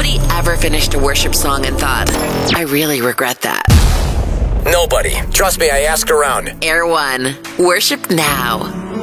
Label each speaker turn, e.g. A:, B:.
A: Nobody ever finished a worship song and thought, I really regret that.
B: Nobody. Trust me, I asked around.
A: Air One. Worship now.